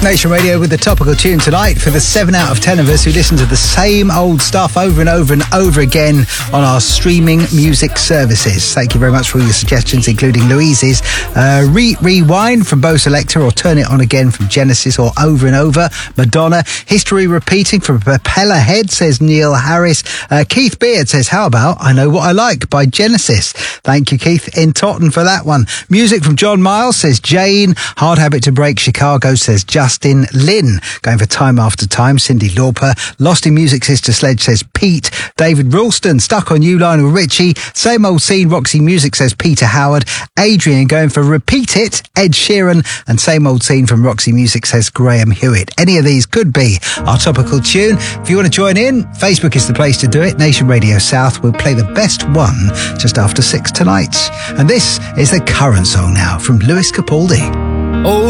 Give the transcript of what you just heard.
Nation Radio with the topical tune tonight for the 7 out of 10 of us who listen to the same old stuff over and over and over again on our streaming music services. Thank you very much for all your suggestions, including Louise's Rewind from Bo Selector, or Turn It On Again from Genesis, or Over and Over, Madonna. History Repeating from Propeller Head, says Neil Harris. Keith Beard says, how about I Know What I Like by Genesis? Thank you, Keith, in Totten, for that one. Music from John Miles, says Jane. Hard Habit to Break Chicago, says Justin. Lynn, going for Time After Time, Cyndi Lauper. Lost in Music, Sister Sledge, says Pete. David Ralston, Stuck on You, Lionel Richie. Same Old Scene, Roxy Music, says Peter Howard. Adrian going for Repeat It, Ed Sheeran. And Same Old Scene from Roxy Music, says Graham Hewitt. Any of these could be our topical tune. If you want to join in, Facebook is the place to do it. Nation Radio South will play the best one just after 6 tonight. And this is the current song now from Lewis Capaldi. Oh,